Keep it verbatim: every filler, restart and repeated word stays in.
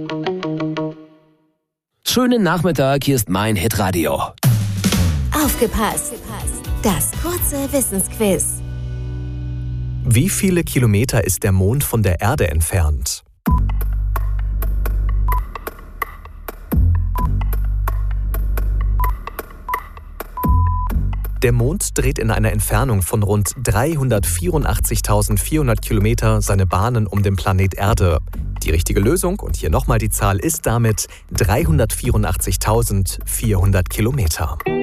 Schönen Nachmittag, hier ist mein Hitradio. Aufgepasst! Das kurze Wissensquiz. Wie viele Kilometer ist der Mond von der Erde entfernt? Der Mond dreht in einer Entfernung von rund dreihundertvierundachtzigtausendvierhundert Kilometer seine Bahnen um den Planet Erde. Die richtige Lösung, und hier nochmal die Zahl, ist damit dreihundertvierundachtzigtausendvierhundert Kilometer.